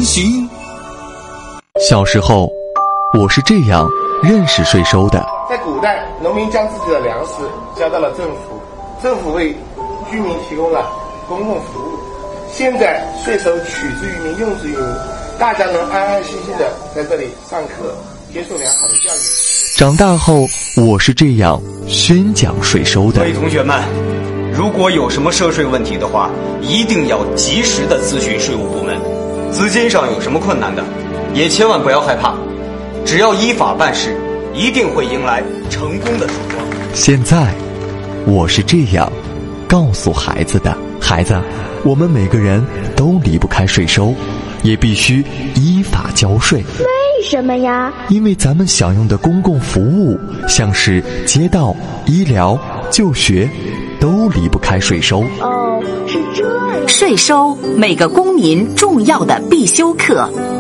行。 小时候，我是这样认识税收的。 在古代，农民将自己的粮食交到了政府，政府为居民提供了公共服务。现在税收取之于民，用之于民，大家能安安心心的在这里上课，接受良好的教育。 长大后，我是这样宣讲税收的。 各位同学们，如果有什么涉税问题的话，一定要及时的咨询税务部门。资金上有什么困难的，也千万不要害怕，只要依法办事，一定会迎来成功的曙光。 现在，我是这样告诉孩子的：孩子，我们每个人都离不开税收，也必须依法交税。 为什么呀？ 因为咱们享用的公共服务，像是街道、医疗、就学，都离不开税收。 哦，是这样。 税收，每个公民重要的必修课。